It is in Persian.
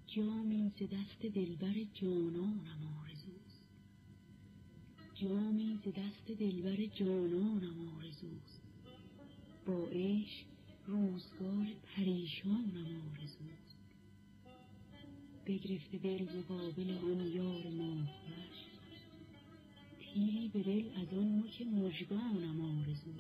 جامی ز دست دلبر جانانم آرزوست، جامی ز دست دلبر جانانم آرزوست، با عشق روزگار پریشانم آرزوست. بگرفته دل مقابل آن یار ماهوش، تیری به دل از آن نوک مژگانم آرزوست.